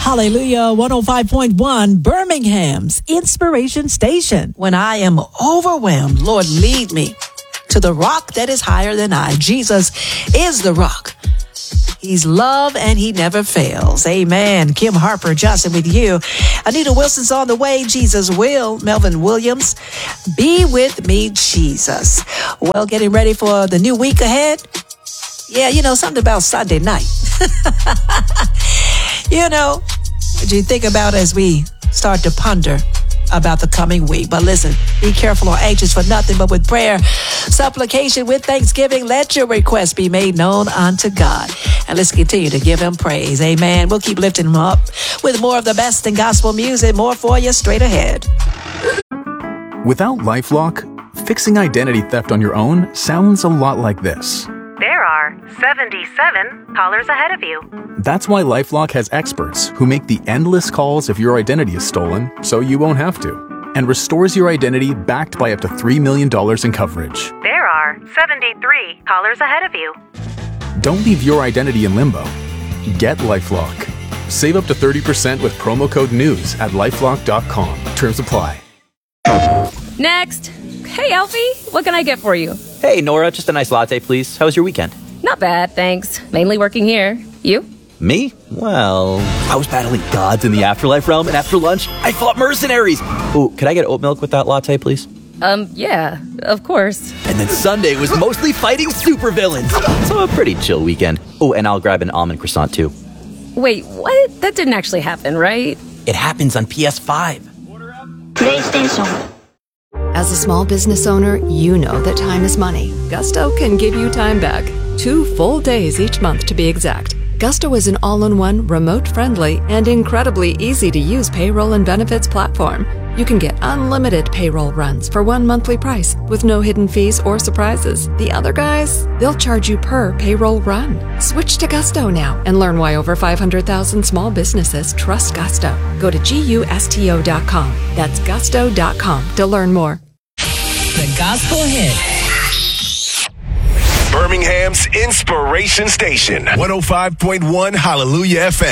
Hallelujah, 105.1, Birmingham's Inspiration Station. When I am overwhelmed, Lord, lead me to the rock that is higher than I. Jesus is the rock. He's love and he never fails. Amen. Kim Harper Johnson with you. Anita Wilson's on the way. Jesus will. Melvin Williams. Be with me, Jesus. Well, getting ready for the new week ahead. Yeah, something about Sunday night. What you think about as we start to ponder about the coming week. But listen, be careful or anxious for nothing, but with prayer, supplication, with thanksgiving, let your requests be made known unto God. And let's continue to give him praise. Amen. We'll keep lifting him up with more of the best in gospel music. More for you straight ahead. Without LifeLock, fixing identity theft on your own sounds a lot like this. There are 77 callers ahead of you. That's why LifeLock has experts who make the endless calls if your identity is stolen, so you won't have to, and restores your identity backed by up to $3 million in coverage. There are 73 callers ahead of you. Don't leave your identity in limbo. Get LifeLock. Save up to 30% with promo code NEWS at LifeLock.com. Terms apply. Next. Hey, Alfie. What can I get for you? Hey, Nora. Just a nice latte, please. How was your weekend? Not bad, thanks. Mainly working here. You? Me? Well, I was battling gods in the afterlife realm, and after lunch, I fought mercenaries. Ooh, could I get oat milk with that latte, please? Yeah, of course. And then Sunday was mostly fighting supervillains. So a pretty chill weekend. Oh, and I'll grab an almond croissant, too. Wait, what? That didn't actually happen, right? It happens on PS5. PlayStation. As a small business owner, you know that time is money. Gusto can give you time back. 2 full days each month to be exact. Gusto is an all-in-one, remote-friendly, and incredibly easy-to-use payroll and benefits platform. You can get unlimited payroll runs for one monthly price with no hidden fees or surprises. The other guys, they'll charge you per payroll run. Switch to Gusto now and learn why over 500,000 small businesses trust Gusto. Go to GUSTO.com. That's gusto.com to learn more. The Gospel Hit. Birmingham's Inspiration Station, 105.1 Hallelujah FM.